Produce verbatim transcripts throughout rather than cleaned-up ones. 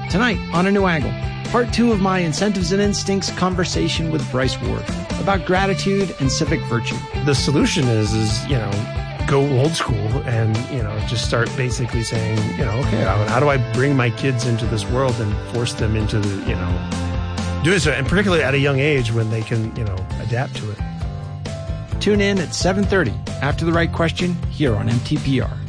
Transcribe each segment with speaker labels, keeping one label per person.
Speaker 1: Tonight on A New Angle, part two of my Incentives and Instincts conversation with Bryce Ward about gratitude and civic virtue.
Speaker 2: The solution is, is, you know, go old school and, you know, just start basically saying, you know, okay, how do I bring my kids into this world and force them into the, you know, do this, and particularly at a young age when they can, you know, adapt to it.
Speaker 1: Tune in at seven thirty after the right question here on M T P R.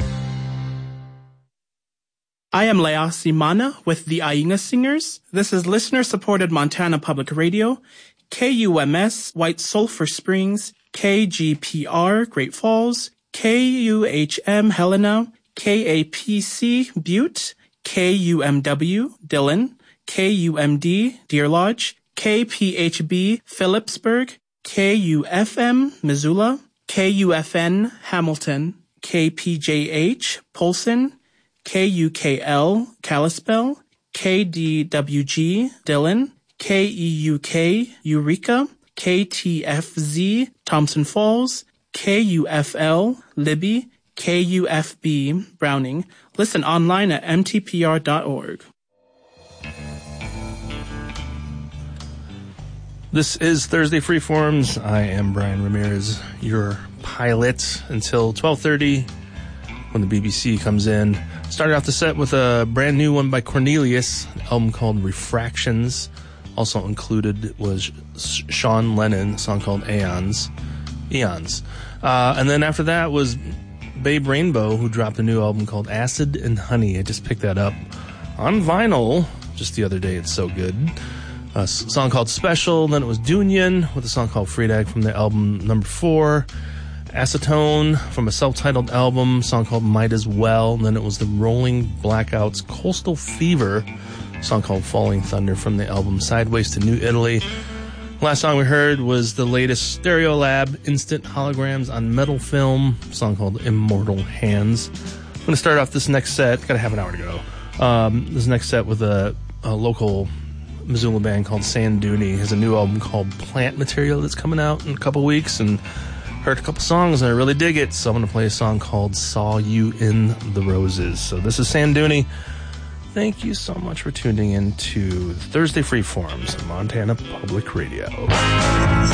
Speaker 3: I am Lea Simana with the Ainga Singers. This is listener-supported Montana Public Radio, K U M S, White Sulphur Springs, K G P R, Great Falls, K U H M, Helena, K A P C, Butte, K U M W, Dillon, K U M D, Deer Lodge, K P H B, Phillipsburg, K U F M, Missoula, K U F N, Hamilton, K P J H, Polson, K U K L, Kalispell, K D W G, Dillon, K E U K, Eureka, K T F Z, Thompson Falls, K U F L, Libby, K U F B, Browning. Listen online at m t p r dot org.
Speaker 4: This is Thursday Freeforms. I am Brian Ramirez, your pilot until twelve thirty when the B B C comes in. Started off the set with a brand new one by Cornelius, an album called Refractions. Also included was Sean Lennon, a song called Aeons. Eons. Uh, and then after that was Babe Rainbow, who dropped a new album called Acid and Honey. I just picked that up on vinyl just the other day. It's so good. A song called Special. Then it was Dunyan with a song called Friedag from the album number four. Acetone from a self-titled album, a song called Might As Well. And then it was the Rolling Blackouts Coastal Fever, a song called Falling Thunder from the album Sideways to New Italy. Last song we heard was the latest Stereolab Instant Holograms on Metal Film, a song called Immortal Hands. I'm going to start off this next set, got to have an hour to go, um, this next set with a, a local Missoula band called Sanduni. Has a new album called Plant Material that's coming out in a couple weeks, and heard a couple songs and I really dig it, so I'm going to play a song called Saw You in the Roses. So this is Sanduni. Thank you so much for tuning in to Thursday Freeforms on Montana Public Radio.